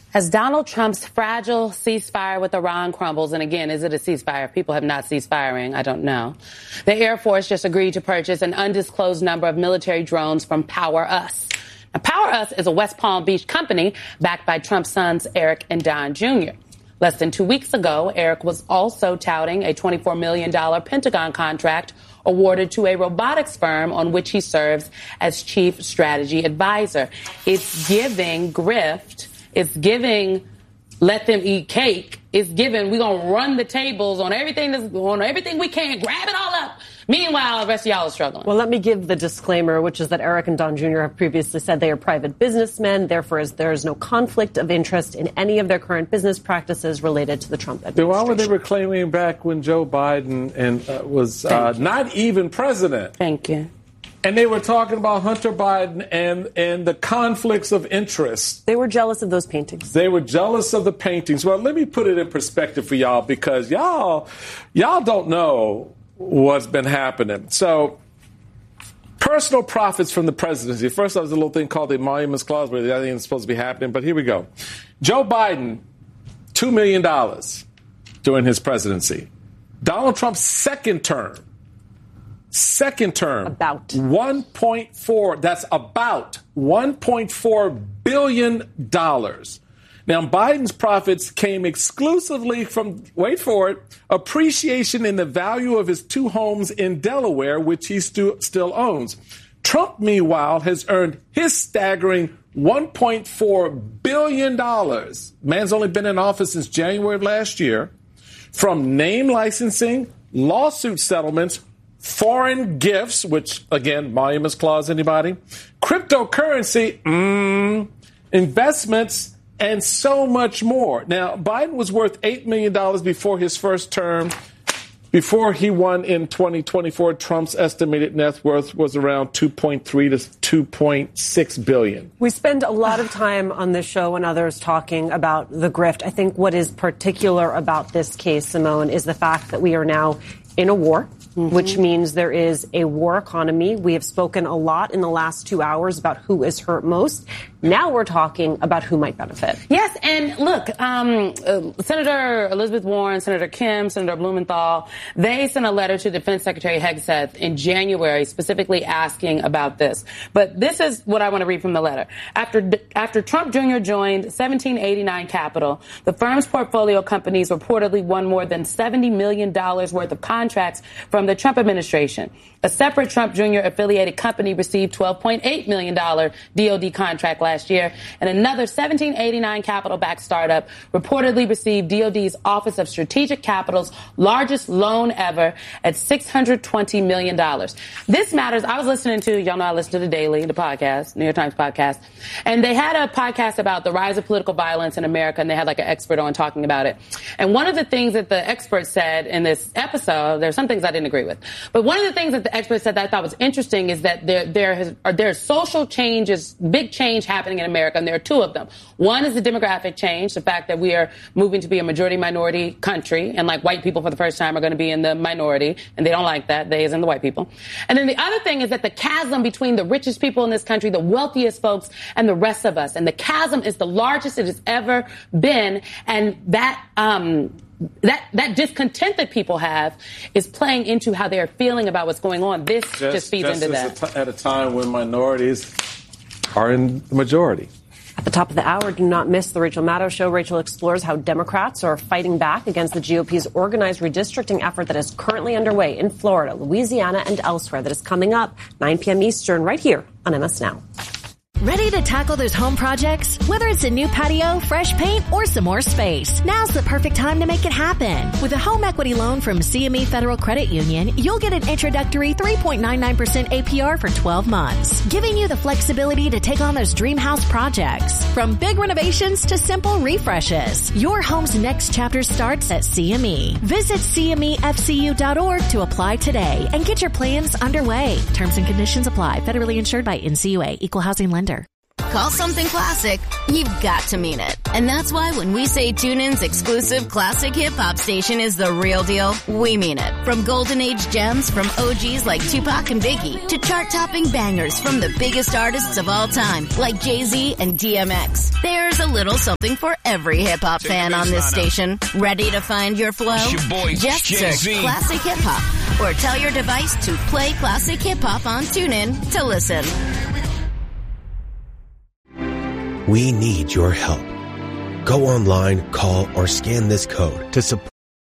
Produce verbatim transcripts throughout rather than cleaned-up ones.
As Donald Trump's fragile ceasefire with Iran crumbles, and again, is it a ceasefire? People have not ceased firing. I don't know. The Air Force just agreed to purchase an undisclosed number of military drones from Power Us. Now, Power Us is a West Palm Beach company backed by Trump's sons, Eric and Don Junior Less than two weeks ago, Eric was also touting a twenty-four million dollars Pentagon contract awarded to a robotics firm on which he serves as chief strategy advisor. It's giving grift. It's giving let them eat cake. It's giving we're going to run the tables on everything that's on everything we can, grab it all up. Meanwhile, the rest of y'all are struggling. Well, let me give the disclaimer, which is that Eric and Don Junior have previously said they are private businessmen. Therefore, there is no conflict of interest in any of their current business practices related to the Trump administration. Then why were they reclaiming back when Joe Biden and uh, was uh, not even president? Thank you. And they were talking about Hunter Biden and, and the conflicts of interest. They were jealous of those paintings. They were jealous of the paintings. Well, let me put it in perspective for y'all, because y'all, y'all don't know what's been happening. So, personal profits from the presidency. First, there was a little thing called the Emoluments Clause, where that ain't supposed to be happening. But here we go. Joe Biden, two million dollars during his presidency. Donald Trump's second term. Second term. About. one point four. That's about one point four billion dollars. Now, Biden's profits came exclusively from, wait for it, appreciation in the value of his two homes in Delaware, which he stu- still owns. Trump, meanwhile, has earned his staggering one point four billion dollars. Man's only been in office since January of last year. From name licensing, lawsuit settlements, foreign gifts, which, again, Emoluments Clause, anybody? Cryptocurrency, mm, investments, and so much more. Now, Biden was worth eight million dollars before his first term. Before he won in twenty twenty-four, Trump's estimated net worth was around two point three to two point six billion. We spend a lot of time on this show and others talking about the grift. I think what is particular about this case, Simone, is the fact that we are now in a war. Mm-hmm. Which means there is a war economy. We have spoken a lot in the last two hours about who is hurt most. Now we're talking about who might benefit. Yes, and look, um, uh, Senator Elizabeth Warren, Senator Kim, Senator Blumenthal, they sent a letter to Defense Secretary Hegseth in January specifically asking about this. But this is what I want to read from the letter. After after Trump Junior joined seventeen eighty-nine Capital, the firm's portfolio companies reportedly won more than seventy million dollars worth of contracts from the Trump administration. A separate Trump Junior affiliated company received twelve point eight million dollars D O D contract last year, and another seventeen eighty-nine Capital-backed startup reportedly received D O D's Office of Strategic Capital's largest loan ever at six hundred twenty million dollars. This matters. I was listening to, y'all know I listen to The Daily, the podcast, New York Times podcast, and they had a podcast about the rise of political violence in America, and they had like an expert on talking about it. And one of the things that the expert said in this episode, there's some things I didn't agree with, but one of the things that the expert said that I thought was interesting is that there there has are there social changes, big change happening in America, and there are two of them. One is the demographic change, the fact that we are moving to be a majority minority country, and like white people for the first time are going to be in the minority, and they don't like that. They as in the white people. And then the other thing is that the chasm between the richest people in this country, the wealthiest folks, and the rest of us, and the chasm is the largest it has ever been, and that um That that discontent that people have is playing into how they're feeling about what's going on. This just, just feeds just into that. T- at a time when minorities are in the majority. At the top of the hour, do not miss the Rachel Maddow Show. Rachel explores how Democrats are fighting back against the G O P's organized redistricting effort that is currently underway in Florida, Louisiana, and elsewhere. That is coming up nine p.m. Eastern right here on M S Now. Ready to tackle those home projects? Whether it's a new patio, fresh paint, or some more space, now's the perfect time to make it happen. With a home equity loan from C M E Federal Credit Union, you'll get an introductory three point nine nine percent A P R for twelve months, giving you the flexibility to take on those dream house projects. From big renovations to simple refreshes, your home's next chapter starts at C M E. Visit C M E F C U dot org to apply today and get your plans underway. Terms and conditions apply. Federally insured by N C U A. Equal housing lender. call something classic, you've got to mean it. And that's why when we say TuneIn's exclusive classic hip-hop station is the real deal, we mean it. From golden age gems from O Gs like Tupac and Biggie to chart-topping bangers from the biggest artists of all time like Jay-Z and D M X. There's a little something for every hip-hop fan on this station. Ready to find your flow? Your boy, Just Jay-Z. search Classic Hip Hop or tell your device to play Classic Hip Hop on TuneIn to listen. We need your help. Go online, call, or scan this code to support.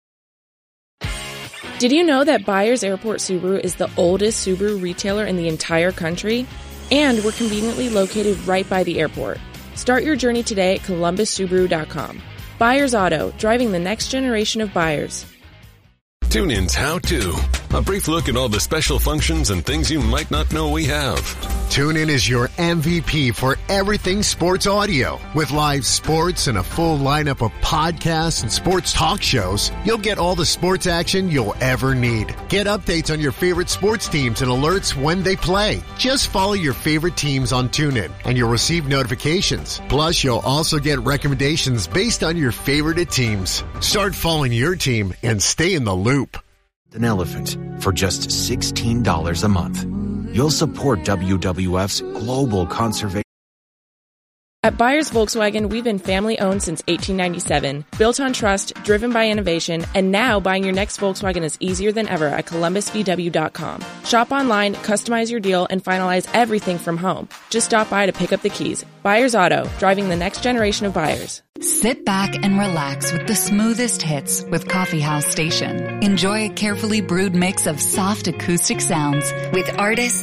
Did you know that Byers Airport Subaru is the oldest Subaru retailer in the entire country? And we're conveniently located right by the airport. Start your journey today at columbus subaru dot com. Byers Auto, driving the next generation of buyers. TuneIn's How To. A brief look at all the special functions and things you might not know we have. TuneIn is your M V P for everything sports audio. With live sports and a full lineup of podcasts and sports talk shows, you'll get all the sports action you'll ever need. Get updates on your favorite sports teams and alerts when they play. Just follow your favorite teams on TuneIn and you'll receive notifications. Plus, you'll also get recommendations based on your favorite teams. Start following your team and stay in the loop. An elephant for just sixteen dollars a month. You'll support W W F's global conservation. At Byers Volkswagen, we've been family-owned since eighteen ninety-seven, built on trust, driven by innovation, and now buying your next Volkswagen is easier than ever at columbus v w dot com. Shop online, customize your deal, and finalize everything from home. Just stop by to pick up the keys. Byers Auto, driving the next generation of buyers. Sit back and relax with the smoothest hits with Coffee House Station. Enjoy a carefully brewed mix of soft acoustic sounds with artists